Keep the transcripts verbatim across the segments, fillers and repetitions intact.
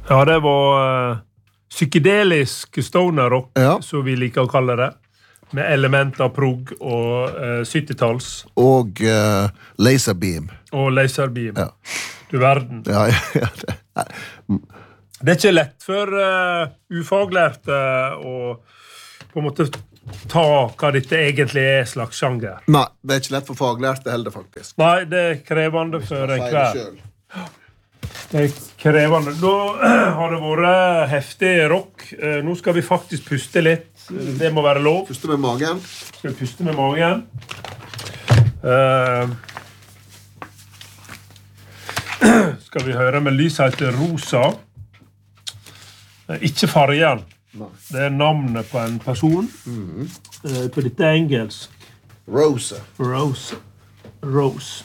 Ja, det var uh, psykedelisk stoner rock, Ja. som vi liker å kalle det. Med element av prog og uh, syttitals. Og uh, laserbeam. Og laserbeam. Ja. Du verden. Ja, ja, det. Det er ikke lett for uh, ufaglærte å på en måte ta hva dette egentlig er slags sjanger. Nei, det er ikke lett for faglærte heller, faktisk. Nei, det er krevende for en hver. Det er krevende. Da har det vært heftig rock. Uh, nå skal vi faktisk puste litt. Det må være lov. Puste med magen. Skal vi puste med magen. Uh, skal vi høre med lyset heter Rosa. Uh, ikke fargen. Nei. Det er navnet på en person. Mm. Uh, på dette er engelsk. Rosa. Rose. Rose.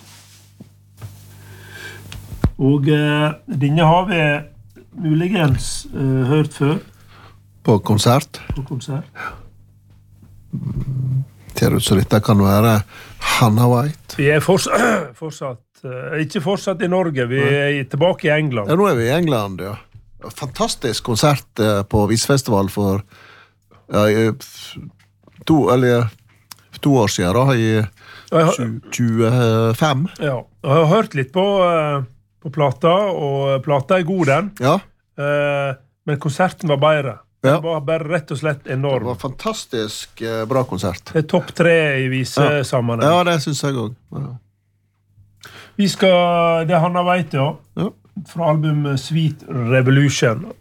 Og uh, denne har vi muligens uh, hørt før. På konsert. På konsert. Ser ut så dette kan være Hannah White. Vi er fortsatt, fortsatt uh, ikke fortsatt i Norge, vi er tilbake i England. Ja, nå er vi i England, ja. Fantastisk konsert uh, på Visfestival for ja, to, eller, to år siden, da, i tjuefem. Ja, jeg har hørt litt på, uh, på plata, og plata er god den. Ja. Uh, men konserten var bedre. Ja. Det var bare rett og slett enorm. Det var fantastisk uh, bra konsert. Det er topp tre i visesammenheng. Ja, det synes jeg også. Ja. Vi skal, det Hannah White, ja. Ja. Fra albumet Sweet Revolution.